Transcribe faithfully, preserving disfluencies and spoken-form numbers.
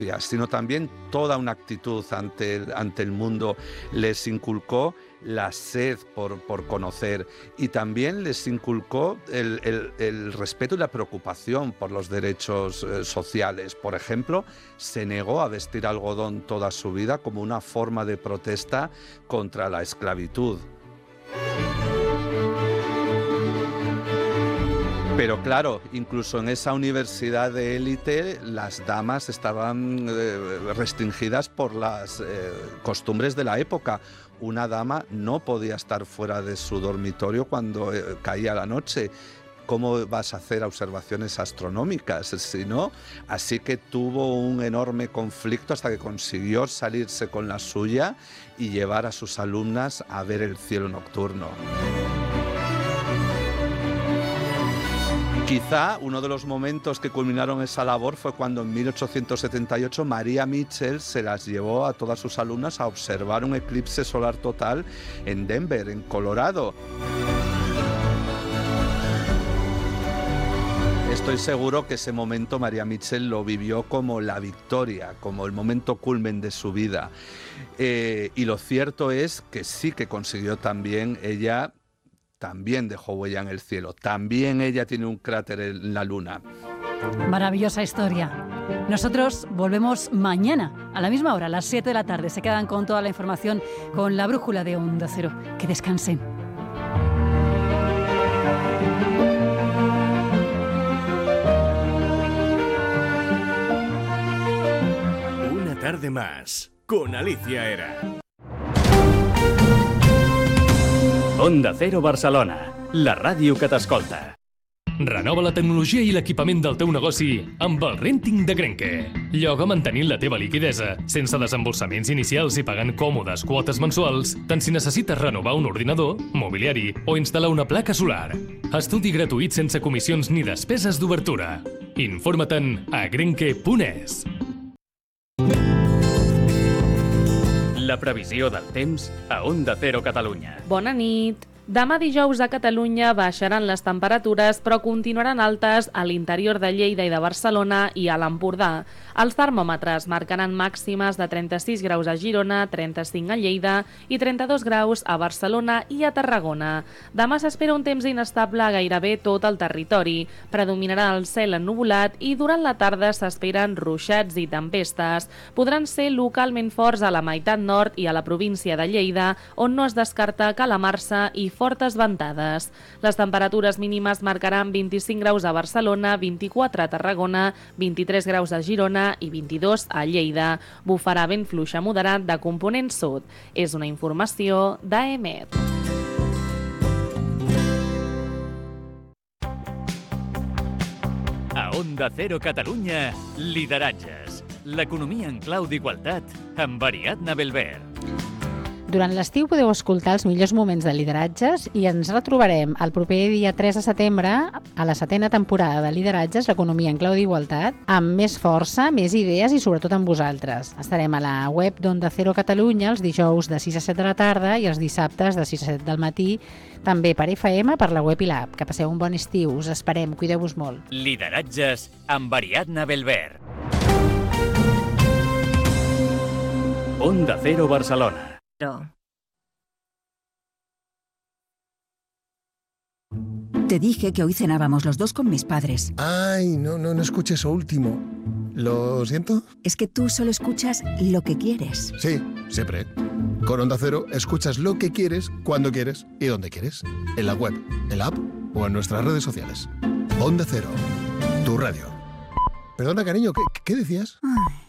sino también toda una actitud ante el, ante el mundo. Les inculcó la sed por, por conocer y también les inculcó el, el, el respeto y la preocupación por los derechos eh, sociales. Por ejemplo, se negó a vestir algodón toda su vida como una forma de protesta contra la esclavitud. Pero claro, incluso en esa universidad de élite las damas estaban eh, restringidas por las eh, costumbres de la época. Una dama no podía estar fuera de su dormitorio cuando eh, caía la noche. ¿Cómo vas a hacer observaciones astronómicas si no? Así que tuvo un enorme conflicto hasta que consiguió salirse con la suya y llevar a sus alumnas a ver el cielo nocturno. Quizá uno de los momentos que culminaron esa labor fue cuando en mil ochocientos setenta y ocho Maria Mitchell se las llevó a todas sus alumnas a observar un eclipse solar total en Denver, en Colorado. Estoy seguro que ese momento Maria Mitchell lo vivió como la victoria, como el momento culmen de su vida. Eh, y lo cierto es que sí que consiguió también ella... También dejó huella en el cielo. También ella tiene un cráter en la luna. Maravillosa historia. Nosotros volvemos mañana a la misma hora, a las siete de la tarde. Se quedan con toda la información con la brújula de Onda Cero. Que descansen. Una tarde más con Alicia Era. Onda Cero Barcelona, la ràdio que t'escolta. Renova la tecnologia i l'equipament del teu negoci amb el Renting de Grenke. Lloga mantenint la teva liquidesa, sense desembolsaments inicials i pagant còmodes quotes mensuals, tant si necessites renovar un ordinador, mobiliari o instal·lar una placa solar. Estudi gratuït sense comissions ni despeses d'obertura. Informa-te'n a grenke punt es. La previsió del temps a Onda Cero Catalunya. Bona nit. Demà dijous a Catalunya baixaran les temperatures, però continuaran altes a l'interior de Lleida i de Barcelona i a l'Empordà. Els termòmetres marcaran màximes de trenta-sis graus a Girona, trenta-cinc a Lleida i trenta-dos graus a Barcelona i a Tarragona. Demà s'espera un temps inestable a gairebé tot el territori. Predominarà el cel ennuvolat i durant la tarda s'esperen ruixats i tempestes. Podran ser localment forts a la meitat nord i a la província de Lleida, on no es descarta calamarsa i fortes ventades. Les temperatures mínimes marcaran vint-i-cinc graus a Barcelona, vint-i-quatre a Tarragona, vint-i-tres graus a Girona i vint-i-dos a Lleida. Bufarà vent fluix a moderat de component sud. És una informació d'A E M E T. A Onda Cero Catalunya, lideratges. L'economia en clau d'igualtat amb Ariadna Belver. Durant l'estiu podeu escoltar els millors moments de lideratges i ens retrobarem el proper dia tres de setembre a la setena temporada de Lideratges, l'economia en clau d'igualtat, amb més força, més idees i sobretot amb vosaltres. Estarem a la web d'Onda Cero Catalunya els dijous de sis a set de la tarda i els dissabtes de sis a set del matí, també per F M, per la web i l'app. Que passeu un bon estiu, us esperem, cuideu-vos molt. Lideratges amb Ariadna Belver. Onda Cero Barcelona. Te dije que hoy cenábamos los dos con mis padres. Ay, no, no, no escuché eso último. ¿Lo siento? Es que tú solo escuchas lo que quieres. Sí, siempre. Con Onda Cero escuchas lo que quieres, cuando quieres y donde quieres. En la web, en la app o en nuestras redes sociales. Onda Cero, tu radio. Perdona, cariño, ¿qué, qué decías? Ay.